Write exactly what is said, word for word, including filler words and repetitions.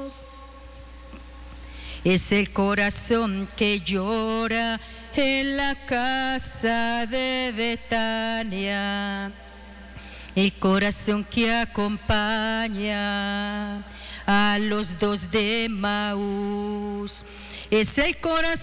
Es el corazón que llora en la casa de Betania, el corazón que acompaña a los dos de Maús. Es el corazón